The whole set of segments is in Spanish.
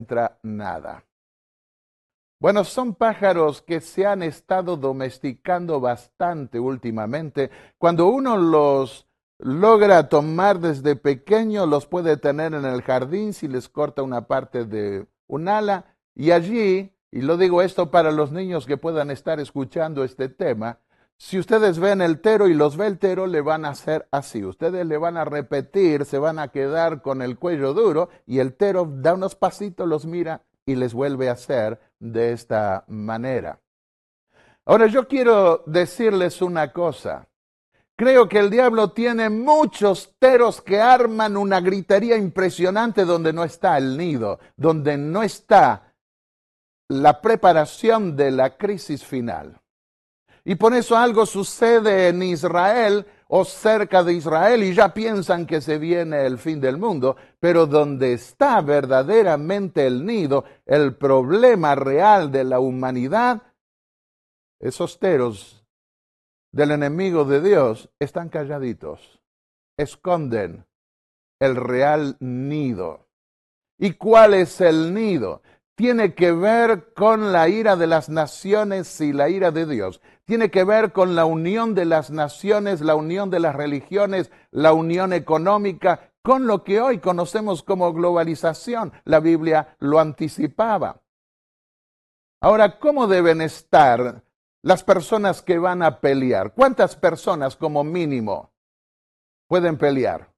encuentra nada. Bueno, son pájaros que se han estado domesticando bastante últimamente. Cuando uno los logra tomar desde pequeño, los puede tener en el jardín si les corta una parte de un ala. Y allí, y lo digo esto para los niños que puedan estar escuchando este tema, si ustedes ven el tero y los ve el tero, le van a hacer así. Ustedes le van a repetir, se van a quedar con el cuello duro y el tero da unos pasitos, los mira y les vuelve a hacer de esta manera. Ahora yo quiero decirles una cosa. Creo que el diablo tiene muchos teros que arman una gritería impresionante donde no está el nido, donde no está la preparación de la crisis final. Y por eso algo sucede en Israel o cerca de Israel y ya piensan que se viene el fin del mundo, pero donde está verdaderamente el nido, el problema real de la humanidad, esos teros del enemigo de Dios están calladitos, esconden el real nido. ¿Y cuál es el nido? Tiene que ver con la ira de las naciones y la ira de Dios. Tiene que ver con la unión de las naciones, la unión de las religiones, la unión económica, con lo que hoy conocemos como globalización. La Biblia lo anticipaba. Ahora, ¿cómo deben estar las personas que van a pelear? ¿Cuántas personas como mínimo pueden pelear?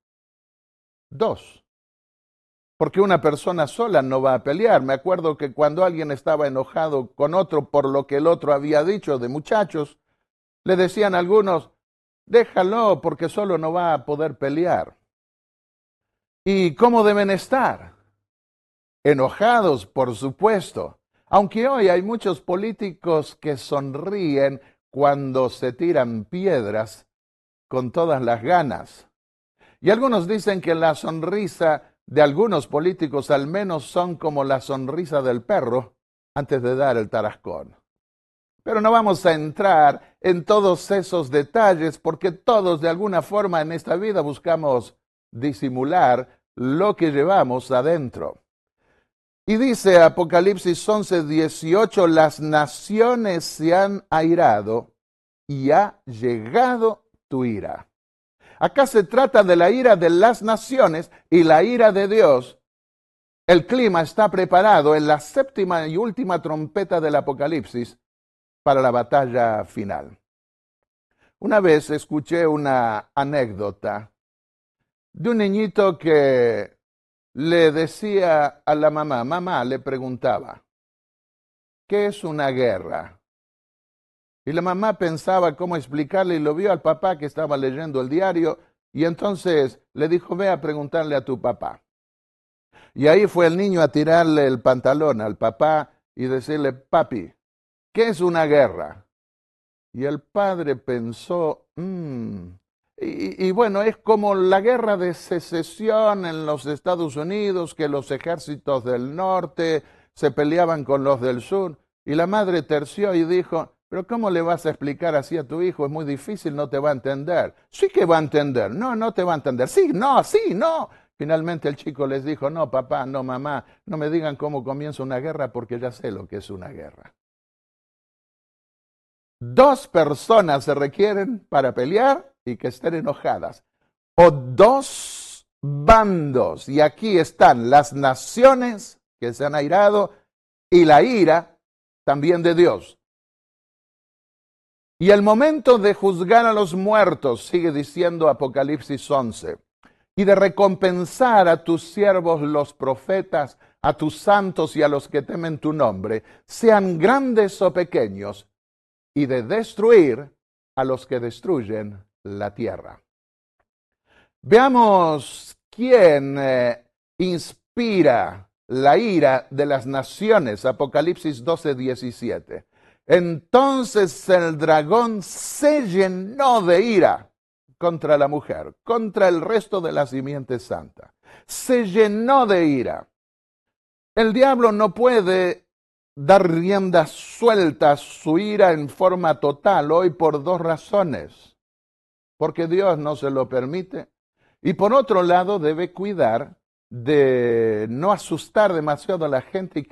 2. Porque una persona sola no va a pelear. Me acuerdo que cuando alguien estaba enojado con otro por lo que el otro había dicho de muchachos, le decían a algunos, déjalo porque solo no va a poder pelear. ¿Y cómo deben estar? Enojados, por supuesto. Aunque hoy hay muchos políticos que sonríen cuando se tiran piedras con todas las ganas. Y algunos dicen que la sonrisa de algunos políticos al menos son como la sonrisa del perro antes de dar el tarascón. Pero no vamos a entrar en todos esos detalles porque todos de alguna forma en esta vida buscamos disimular lo que llevamos adentro. Y dice Apocalipsis 11:18, las naciones se han airado y ha llegado tu ira. Acá se trata de la ira de las naciones y la ira de Dios. El clima está preparado en la séptima y última trompeta del Apocalipsis para la batalla final. Una vez escuché una anécdota de un niñito que le decía a la mamá le preguntaba, ¿qué es una guerra? Y la mamá pensaba cómo explicarle y lo vio al papá que estaba leyendo el diario y entonces le dijo, ve a preguntarle a tu papá. Y ahí fue el niño a tirarle el pantalón al papá y decirle, papi, ¿qué es una guerra? Y el padre pensó, y bueno, es como la guerra de secesión en los Estados Unidos, que los ejércitos del norte se peleaban con los del sur. Y la madre terció y dijo, pero ¿cómo le vas a explicar así a tu hijo? Es muy difícil, no te va a entender. Sí que va a entender. No, no te va a entender. Sí, no. Finalmente el chico les dijo, no, papá, no, mamá, no me digan cómo comienza una guerra porque ya sé lo que es una guerra. 2 personas se requieren para pelear y que estén enojadas. O 2 bandos. Y aquí están las naciones que se han airado y la ira también de Dios. Y el momento de juzgar a los muertos, sigue diciendo Apocalipsis 11, y de recompensar a tus siervos los profetas, a tus santos y a los que temen tu nombre, sean grandes o pequeños, y de destruir a los que destruyen la tierra. Veamos quién inspira la ira de las naciones. Apocalipsis 12:17. Entonces el dragón se llenó de ira contra la mujer, contra el resto de la simiente santa. Se llenó de ira. El diablo no puede dar rienda suelta a su ira en forma total hoy por 2 razones. Porque Dios no se lo permite. Y por otro lado debe cuidar de no asustar demasiado a la gente y